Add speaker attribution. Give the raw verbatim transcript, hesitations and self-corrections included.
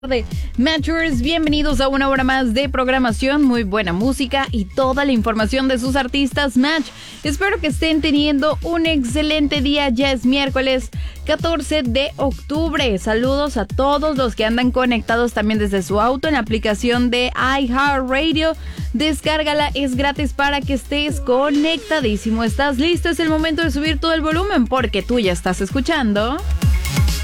Speaker 1: de Matchers, bienvenidos a una hora más de programación, muy buena música y toda la información de sus artistas Match. Espero que estén teniendo un excelente día, ya es miércoles catorce de octubre. Saludos a todos los que andan conectados también desde su auto en la aplicación de iHeartRadio. Descárgala, es gratis para que estés conectadísimo. ¿Estás listo? Es el momento de subir todo el volumen porque tú ya estás escuchando